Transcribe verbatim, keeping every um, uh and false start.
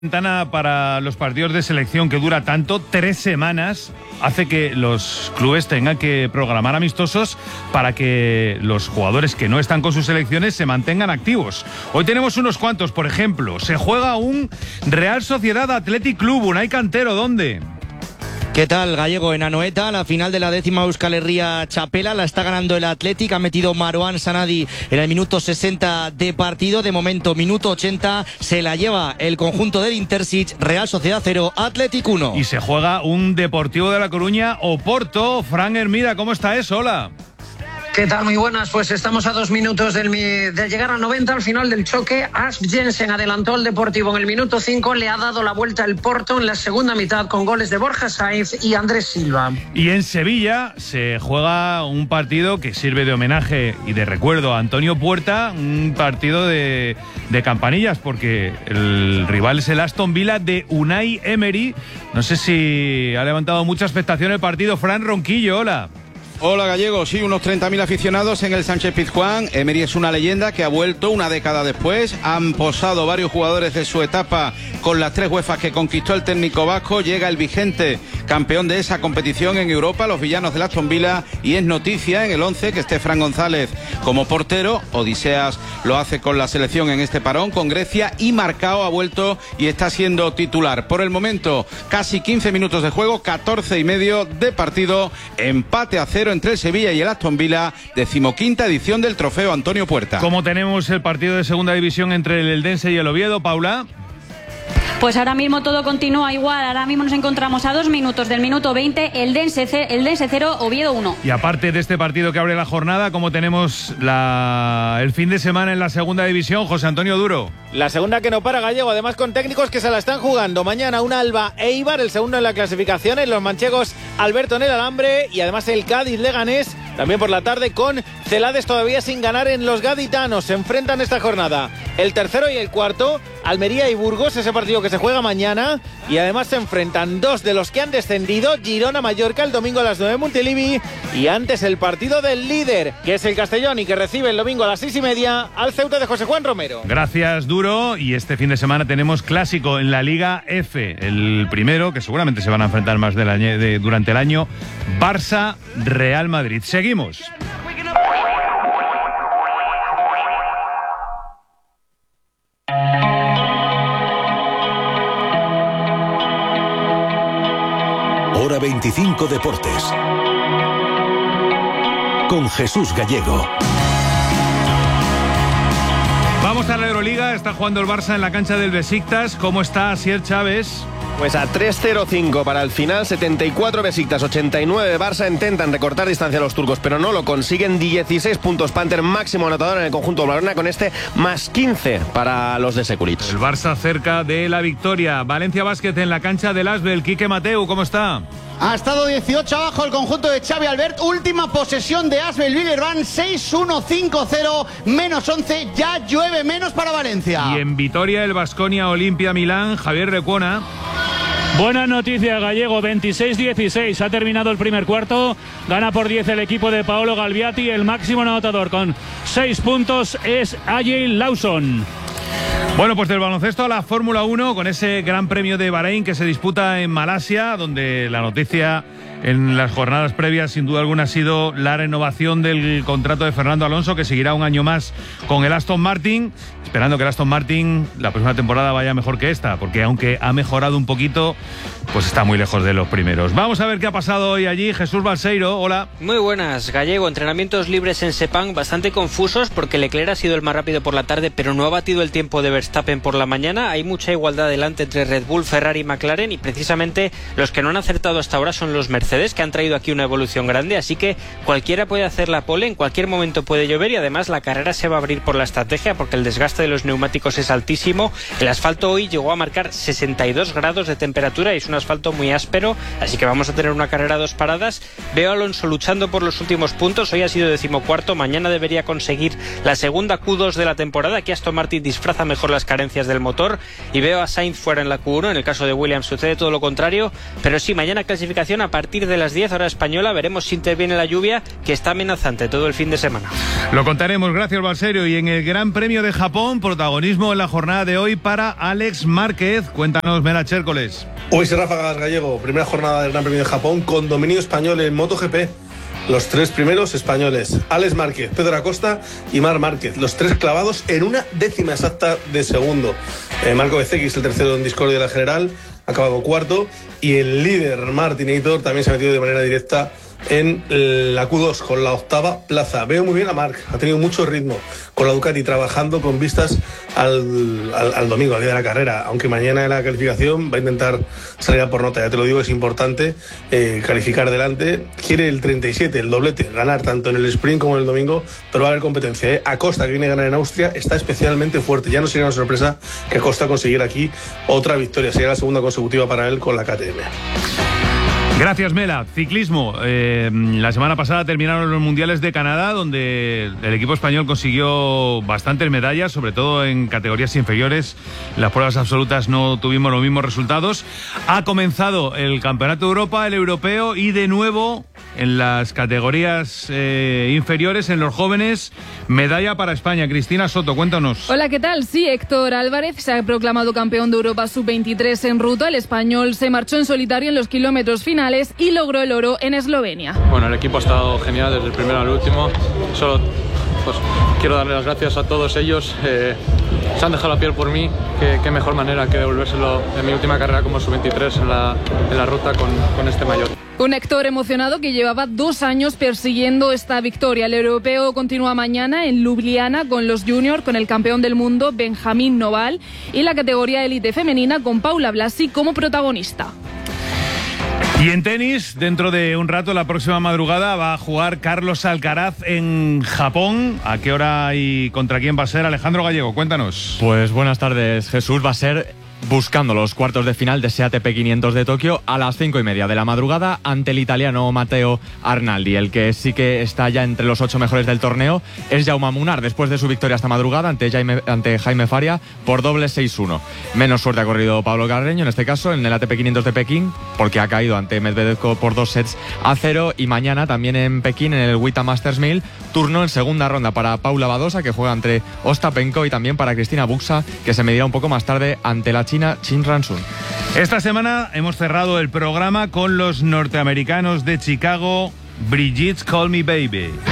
Ventana para los partidos de selección que dura tanto, tres semanas, hace que los clubes tengan que programar amistosos para que los jugadores que no están con sus selecciones se mantengan activos. Hoy tenemos unos cuantos, por ejemplo, se juega un Real Sociedad Athletic Club, Unai Cantero, ¿dónde? ¿Qué tal, Gallego? En Anoeta, la final de la décima Euskal Herria Txapela la está ganando el Athletic. Ha metido Marouane Sanadi en el minuto sesenta de partido. De momento, minuto ochenta, se la lleva el conjunto del Intersic. Real Sociedad cero, Athletic uno. Y se juega un Deportivo de La Coruña, Oporto. Fran Hermida, ¿cómo está eso? Hola. ¿Qué tal? Muy buenas. Pues estamos a dos minutos del, de llegar al noventa, al final del choque. Asp Jensen adelantó al Deportivo en el minuto cinco. Le ha dado la vuelta el Porto en la segunda mitad con goles de Borja Sainz y Andrés Silva. Y en Sevilla se juega un partido que sirve de homenaje y de recuerdo a Antonio Puerta. Un partido de, de campanillas porque el rival es el Aston Villa de Unai Emery. No sé si ha levantado mucha expectación el partido. Fran Ronquillo, hola. Hola, Gallego. Sí, unos treinta mil aficionados en el Sánchez Pizjuán. Emery es una leyenda que ha vuelto una década después. Han posado varios jugadores de su etapa con las tres UEFAs que conquistó el técnico vasco. Llega el vigente campeón de esa competición en Europa, los villanos del Aston Villa, y es noticia en el once que esté Fran González como portero. Odiseas lo hace con la selección en este parón con Grecia, y Marcao ha vuelto y está siendo titular. Por el momento, casi quince minutos de juego, catorce y medio de partido, empate a cero entre el Sevilla y el Aston Villa, decimoquinta edición del trofeo Antonio Puerta. ¿Cómo tenemos el partido de segunda división entre el Eldense y el Oviedo, Paula? Pues ahora mismo todo continúa igual. Ahora mismo nos encontramos a dos minutos del minuto veinte, Eldense cero, Oviedo uno. Y aparte de este partido que abre la jornada, ¿cómo tenemos la... el fin de semana en la segunda división, José Antonio Duro? La segunda que no para, Gallego, además con técnicos que se la están jugando. Mañana un Alba Eibar, el segundo en la clasificación, en los manchegos Alberto en el Alambre, y además el Cádiz Leganés, también por la tarde, con Celades todavía sin ganar en los gaditanos. Se enfrentan esta jornada el tercero y el cuarto, Almería y Burgos, ese partido que se juega mañana, y además se enfrentan dos de los que han descendido, Girona-Mallorca el domingo a las nueve en Montilivi, y antes el partido del líder, que es el Castellón, y que recibe el domingo a las seis y media al Ceuta de José Juan Romero. Gracias, Duro. Y este fin de semana tenemos clásico en la Liga F, el primero, que seguramente se van a enfrentar más del año, de, durante el año, Barça-Real Madrid. Seguimos. Hora veinticinco Deportes con Jesús Gallego. Vamos a la Euroliga. Está jugando el Barça en la cancha del Besiktas. ¿Cómo está Asier Chávez? Pues a tres cero cinco para el final, setenta y cuatro Besiktas, ochenta y nueve Barça. Intentan recortar distancia a los turcos, pero no lo consiguen. dieciséis puntos Panther, máximo anotador en el conjunto blaugrana, con este más quince para los de Sekulic. El Barça cerca de la victoria. Valencia Basket en la cancha del Asbel. Quique Mateu, ¿cómo está? Ha estado dieciocho abajo el conjunto de Xavi Albert. Última posesión de Asbel Villeurbanne, seis uno cinco cero, menos once. Ya llueve menos para Valencia. Y en Vitoria el Baskonia Olimpia Milán, Javier Recuona. Buenas noticias, Gallego, veintiséis dieciséis. Ha terminado el primer cuarto. Gana por diez el equipo de Paolo Galviati. El máximo anotador con seis puntos es Agil Lawson. Bueno, pues del baloncesto a la Fórmula uno, con ese Gran Premio de Bahrein que se disputa en Malasia, donde la noticia en las jornadas previas sin duda alguna ha sido la renovación del contrato de Fernando Alonso, que seguirá un año más con el Aston Martin, esperando que el Aston Martin la próxima temporada vaya mejor que esta, porque aunque ha mejorado un poquito, pues está muy lejos de los primeros. Vamos a ver qué ha pasado hoy allí. Jesús Balseiro, hola. Muy buenas, Gallego. Entrenamientos libres en Sepang bastante confusos porque Leclerc ha sido el más rápido por la tarde, pero no ha batido el tiempo de Verstappen por la mañana. Hay mucha igualdad delante entre Red Bull, Ferrari y McLaren, y precisamente los que no han acertado hasta ahora son los Mercedes, que han traído aquí una evolución grande, así que cualquiera puede hacer la pole, en cualquier momento puede llover, y además la carrera se va a abrir por la estrategia porque el desgaste de los neumáticos es altísimo. El asfalto hoy llegó a marcar sesenta y dos grados de temperatura y es un asfalto muy áspero, así que vamos a tener una carrera a dos paradas. Veo a Alonso luchando por los últimos puntos. Hoy ha sido decimocuarto, mañana debería conseguir la segunda Q dos de la temporada. Aquí Aston Martin disfraza mejor las carencias del motor, y veo a Sainz fuera en la Q uno. En el caso de Williams sucede todo lo contrario, pero sí, mañana clasificación a partir de las diez hora española. Veremos si interviene la lluvia, que está amenazante todo el fin de semana. Lo contaremos, gracias Balseiro. Y en el Gran Premio de Japón, protagonismo en la jornada de hoy para Alex Márquez. Cuéntanos, Mera Chércoles. Hoy es Ráfagas Gallego, primera jornada del Gran Premio de Japón con dominio español en MotoGP. Los tres primeros españoles, Alex Márquez, Pedro Acosta y Marc Márquez, los tres clavados en una décima exacta de segundo. Eh, Marco Bezzecchi, el tercero en discordia de la general, ha acabado cuarto, y el líder Martinator también se ha metido de manera directa en la Q dos con la octava plaza. Veo muy bien a Marc, ha tenido mucho ritmo con la Ducati, trabajando con vistas al, al, al domingo, al día de la carrera, aunque mañana en la calificación va a intentar salir a por nota. Ya te lo digo, es importante eh, calificar delante. Quiere el treinta y siete, el doblete, ganar tanto en el sprint como en el domingo, pero va a haber competencia. ¿eh? Acosta, que viene a ganar en Austria, está especialmente fuerte. Ya no sería una sorpresa que Acosta consiguiera aquí otra victoria, sería la segunda consecutiva para él con la K T M. Gracias, Mela. Ciclismo. Eh, la semana pasada terminaron los Mundiales de Canadá, donde el equipo español consiguió bastantes medallas, sobre todo en categorías inferiores. Las pruebas absolutas no tuvimos los mismos resultados. Ha comenzado el Campeonato de Europa, el europeo, y de nuevo en las categorías eh, inferiores, en los jóvenes, medalla para España. Cristina Soto, cuéntanos. Hola, ¿qué tal? Sí, Héctor Álvarez se ha proclamado campeón de Europa sub veintitrés en ruta. El español se marchó en solitario en los kilómetros finales y logró el oro en Eslovenia. Bueno, el equipo ha estado genial desde el primero al último. Solo pues, quiero darle las gracias a todos ellos. Eh, se han dejado la piel por mí. Qué, qué mejor manera que devolvérselo en mi última carrera como sub veintitrés en la, en la ruta con, con este maillot. Un Héctor emocionado que llevaba dos años persiguiendo esta victoria. El europeo continúa mañana en Ljubljana con los juniors, con el campeón del mundo Benjamín Noval, y la categoría élite femenina con Paula Blasi como protagonista. Y en tenis, dentro de un rato, la próxima madrugada, va a jugar Carlos Alcaraz en Japón. ¿A qué hora y contra quién va a ser? Alejandro Gallego, cuéntanos. Pues buenas tardes, Jesús. Va a ser buscando los cuartos de final de ese A T P quinientos de Tokio a las cinco y media de la madrugada ante el italiano Matteo Arnaldi. El que sí que está ya entre los ocho mejores del torneo es Jaume Munar, después de su victoria esta madrugada ante Jaime, ante Jaime Faria por doble seis uno. Menos suerte ha corrido Pablo Carreño en este caso en el A T P quinientos de Pekín, porque ha caído ante Medvedev por dos sets a cero. Y mañana también en Pekín, en el Wita Masters mil, turno en segunda ronda para Paula Badosa, que juega entre Ostapenko, y también para Cristina Buxa, que se medirá un poco más tarde ante la China Chin Ransun. Esta semana hemos cerrado el programa con los norteamericanos de Chicago, Brigitte Call Me Baby.